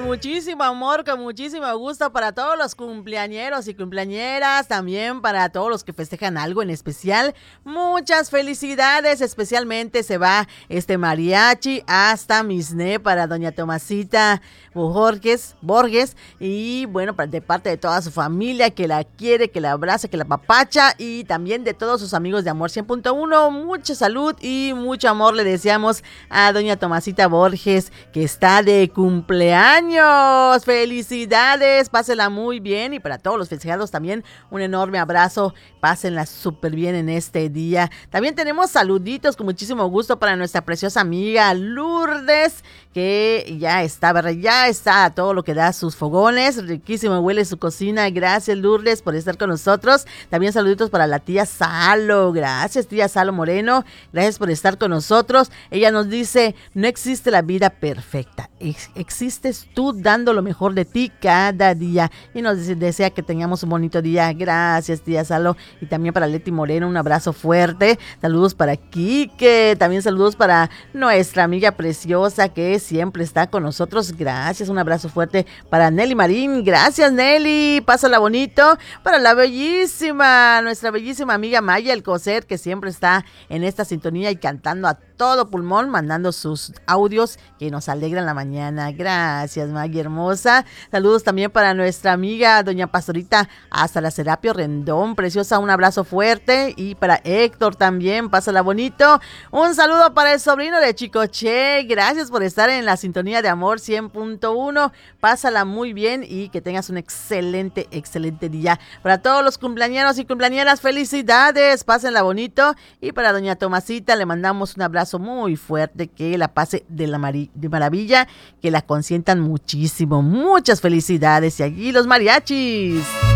muchísimo amor, con muchísimo gusto para todos los cumpleañeros y cumpleañeras, también para todos los que festejan algo en especial. Muchas felicidades, especialmente se va este mariachi hasta Misné para doña Tomasita Borges, y bueno, de parte de toda su familia que la quiere, que la abraza, que la apapacha, y también de todos sus amigos de Amor 100.1, mucha salud y mucho amor le deseamos a doña Tomasita Borges, que está de cumpleaños. Felicidades, pásenla muy bien, y para todos los festejados también un enorme abrazo, pásenla súper bien en este día. También tenemos saluditos con muchísimo gusto para nuestra preciosa amiga Lourdes, que ya está, ¿verdad? Ya está a todo lo que da sus fogones, riquísimo huele su cocina. Gracias, Lourdes, por estar con nosotros. También saluditos para la tía Salo, gracias tía Salo Moreno, gracias por estar con nosotros. Ella nos dice: no existe la vida perfecta, existes tú dando lo mejor de ti cada día, y nos desea que tengamos un bonito día. Gracias tía Salo. Y también para Leti Moreno, un abrazo fuerte. Saludos para Quique, también saludos para nuestra amiga preciosa que siempre está con nosotros. Gracias, un abrazo fuerte para Nelly Marín. Gracias Nelly, pásala bonito. Para nuestra bellísima amiga Maya Alcocer, que siempre está en esta sintonía y cantando a todo pulmón, mandando sus audios que nos alegran la mañana. Gracias, Maggie hermosa. Saludos también para nuestra amiga doña Pastorita hasta la Serapio Rendón, preciosa, un abrazo fuerte. Y para Héctor también, pásala bonito. Un saludo para el sobrino de Chicoche, gracias por estar en la sintonía de Amor 100.1, pásala muy bien y que tengas un excelente día. Para todos los cumpleañeros y cumpleañeras, felicidades, pásenla bonito. Y para doña Tomasita le mandamos un abrazo muy fuerte, que la pase de maravilla, que la consientan muchísimo. Muchas felicidades, y allí los mariachis.